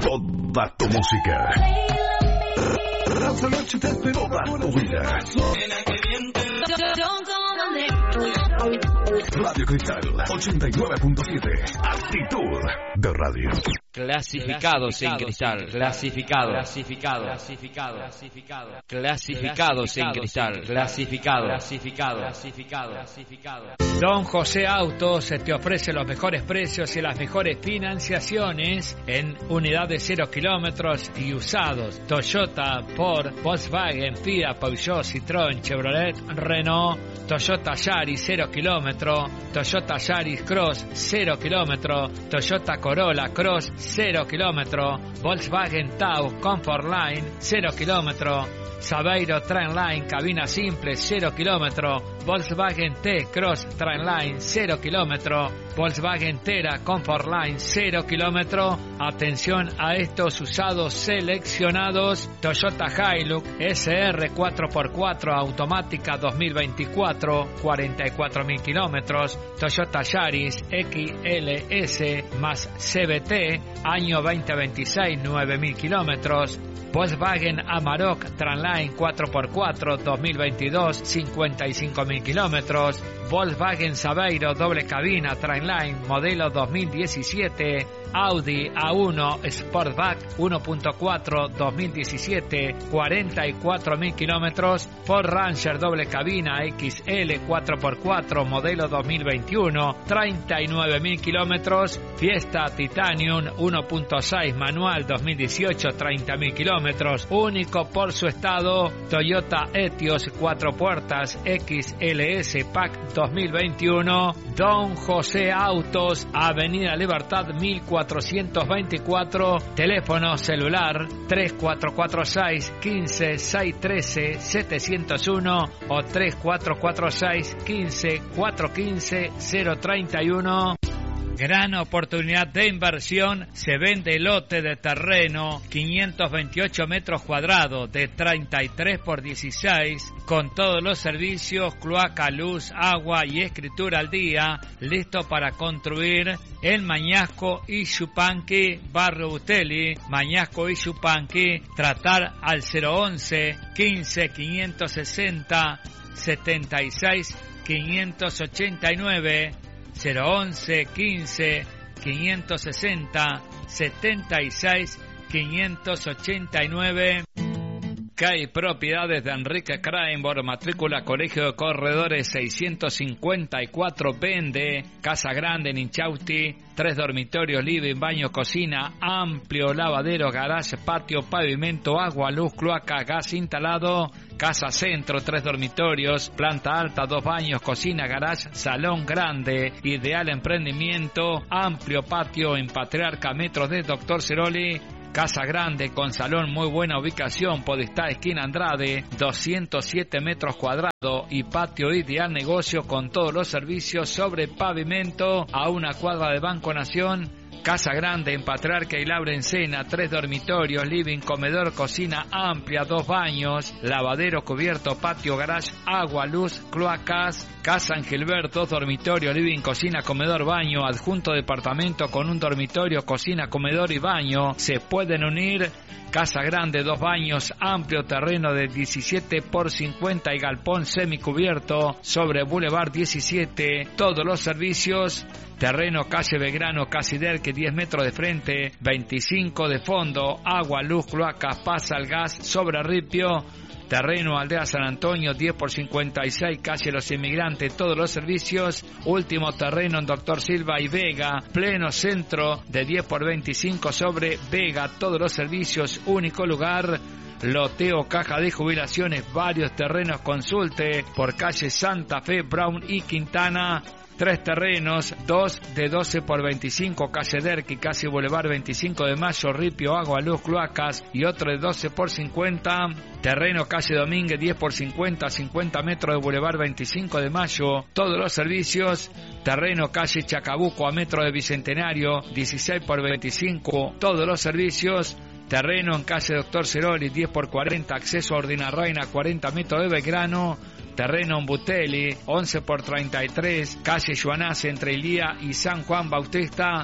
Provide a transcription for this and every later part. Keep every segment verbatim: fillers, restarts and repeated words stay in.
toda tu música. Radio Noche te toda tu vida. Radio Cristal ochenta y nueve punto siete. Actitud de radio. Clasificados en cristal, clasificado, clasificado, clasificado, clasificado, clasificados en cristal, clasificado, clasificado, clasificado, clasificado. Don José Autos te ofrece los mejores precios y las mejores financiaciones en unidades cero kilómetros y usados. Toyota, Ford, Volkswagen, Fiat, Peugeot, Citroën, Chevrolet, Renault, Toyota Yaris cero kilómetro, Toyota Yaris Cross cero kilómetro, Toyota Corolla Cross cero kilómetro, Volkswagen Taos Comfortline cero kilómetro, Saveiro Trendline cabina simple cero kilómetro, Volkswagen T-Cross Trendline cero kilómetro, Volkswagen Tera Comfortline cero kilómetro. Atención a estos usados seleccionados: Toyota Hilux S R cuatro por cuatro automática dos mil veinticuatro, cuarenta y cuatro mil kilómetros, Toyota Yaris X L S más C V T año veinte veintiséis, nueve mil kilómetros, Volkswagen Amarok Trendline cuatro por cuatro dos mil veintidós, cincuenta y cinco mil kilómetros, Volkswagen Saveiro doble cabina Trendline modelo dos mil diecisiete, Audi A uno Sportback uno punto cuatro dos mil diecisiete, cuarenta y cuatro mil kilómetros, Ford Ranger doble cabina X L cuatro por cuatro modelo dos mil veintiuno, treinta y nueve mil kilómetros, Fiesta Titanium uno punto seis manual dos mil dieciocho, treinta mil kilómetros, único por su estado, Toyota Etios cuatro puertas X L S Pack dos mil veintiuno, Don José Autos, Avenida Libertad mil cuatrocientos veinticuatro, teléfono celular tres cuatro cuatro seis, uno cinco, seis uno tres, siete cero uno o tres cuatro cuatro seis, uno cinco, cuatro uno cinco, cero tres uno. Gran oportunidad de inversión, se vende lote de terreno, quinientos veintiocho metros cuadrados de treinta y tres por dieciséis, con todos los servicios, cloaca, luz, agua y escritura al día, listo para construir en Mañasco y Yupanqui, Barrio Butelli, Mañasco y Yupanqui. Tratar al cero once, quince, quinientos sesenta, setenta y seis, quinientos ochenta y nueve, cero once, quince, quinientos sesenta, setenta y seis, quinientos ochenta y nueve. C A I Propiedades de Enrique Krahenborg, matrícula Colegio de Corredores seiscientos cincuenta y cuatro, vende casa grande en Inchausti, tres dormitorios, living, baño, cocina, amplio lavadero, garage, patio, pavimento, agua, luz, cloaca, gas instalado. Casa Centro, tres dormitorios, planta alta, dos baños, cocina, garage, salón grande, ideal emprendimiento, amplio patio en Patriarca, metros de Doctor Ceroli. Casa grande con salón, muy buena ubicación, Podestá, esquina Andrade, doscientos siete metros cuadrados y patio ideal, negocio con todos los servicios sobre pavimento a una cuadra de Banco Nación. Casa grande en Patriarca y Laurencena, tres dormitorios, living, comedor, cocina amplia, dos baños, lavadero cubierto, patio, garage, agua, luz, cloacas. Casa Angelberto, dos dormitorios, living, cocina, comedor, baño, adjunto departamento con un dormitorio, cocina, comedor y baño. Se pueden unir. Casa grande, dos baños, amplio terreno de diecisiete por cincuenta y galpón semicubierto sobre Boulevard diecisiete. Todos los servicios. Terreno, calle Belgrano, Casiderque, diez metros de frente, veinticinco de fondo, agua, luz, cloacas, pasa el gas, sobre Ripio. Terreno, Aldea San Antonio, diez por cincuenta y seis, calle Los Inmigrantes, todos los servicios. Último terreno en Doctor Silva y Vega, pleno centro de diez por veinticinco sobre Vega, todos los servicios, único lugar. Loteo, caja de jubilaciones, varios terrenos, consulte por calle Santa Fe, Brown y Quintana. Tres terrenos, dos de doce por veinticinco, calle Derqui, calle Boulevard veinticinco de Mayo, Ripio, agua, luz, cloacas, y otro de doce por cincuenta. Terreno, calle Domínguez, diez por cincuenta, cincuenta metros de Boulevard veinticinco de Mayo, todos los servicios. Terreno, calle Chacabuco, a metro de Bicentenario, dieciséis por veinticinco, todos los servicios. Terreno en calle Doctor Ceroli, diez por cuarenta, acceso a Ordinarraina, cuarenta metros de Belgrano. Terreno en Butelli, once por treinta y tres, calle Joanás entre Ilía y San Juan Bautista.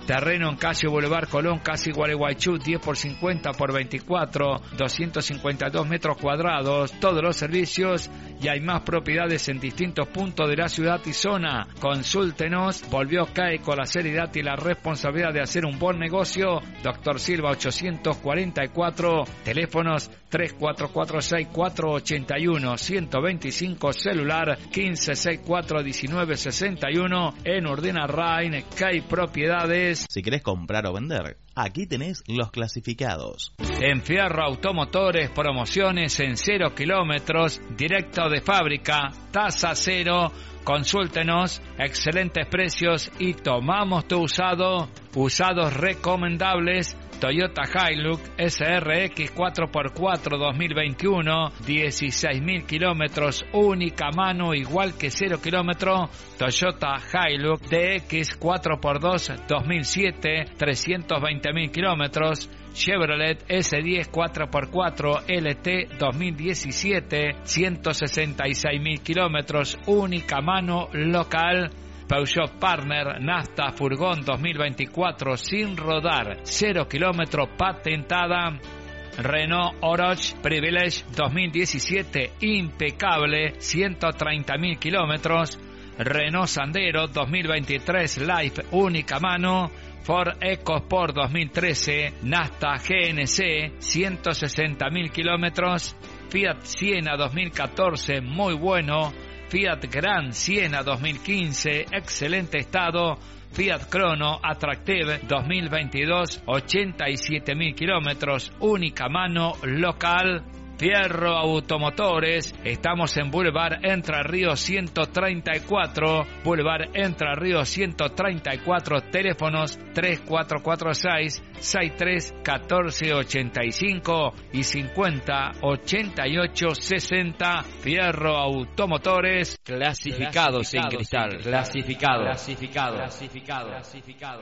Terreno en calle Boulevard Colón, casi Gualeguaychú, diez por cincuenta por veinticuatro, doscientos cincuenta y dos metros cuadrados, todos los servicios y hay más propiedades en distintos puntos de la ciudad y zona. Consúltenos, volvió C A E con la seriedad y la responsabilidad de hacer un buen negocio. Doctor Silva ochocientos cuarenta y cuatro, teléfonos tres cuatro cuatro seis cuatro ocho uno, uno dos cinco, celular quince sesenta y cuatro diecinueve sesenta y uno, en Urdina Rain, C A E Propiedades. Si querés comprar o vender, aquí tenés los clasificados. En Fierro Automotores, promociones en cero kilómetros, directo de fábrica, tasa cero. Consúltenos, excelentes precios y tomamos tu usado. Usados recomendables, Toyota Hilux S R X cuatro por cuatro dos mil veintiuno, dieciséis mil kilómetros, única mano, igual que cero kilómetro. Toyota Hilux D X cuatro por dos dos mil siete, trescientos veinte mil kilómetros. Chevrolet S diez cuatro por cuatro L T dos mil diecisiete, ciento sesenta y seis mil kilómetros, única mano, local. Peugeot Partner Nafta Furgón dos mil veinticuatro sin rodar, cero kilómetros, patentada. Renault Oroch Privilege dos mil diecisiete, impecable, ciento treinta mil kilómetros. Renault Sandero dos mil veintitrés Life, única mano. Ford EcoSport dos mil trece, Nafta G N C, ciento sesenta mil kilómetros. Fiat Siena dos mil catorce, muy bueno. Fiat Grand Siena dos mil quince, excelente estado. Fiat Crono Attractive dos mil veintidós, ochenta y siete mil kilómetros, única mano, local. Fierro Automotores, estamos en Boulevard Entre Ríos ciento treinta y cuatro, Boulevard Entre Ríos ciento treinta y cuatro, teléfonos tres cuatro cuatro seis, seis tres uno cuatro ocho cinco y cincuenta ochenta y ocho sesenta. Fierro Automotores. Clasificados, clasificados en cristal, clasificado, clasificado, clasificado, clasificado.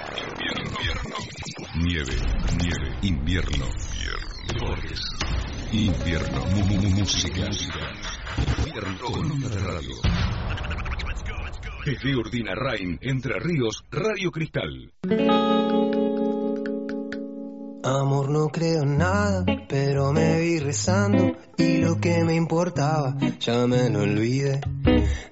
Invierno, nieve, nieve, invierno, deportes. Invierno, mu, mu, mu, música, invierno con onda de radio. Desde Urdina Rain, Entre Ríos, Radio Cristal. Amor, no creo en nada, pero me vi rezando y lo que me importaba ya me lo olvidé.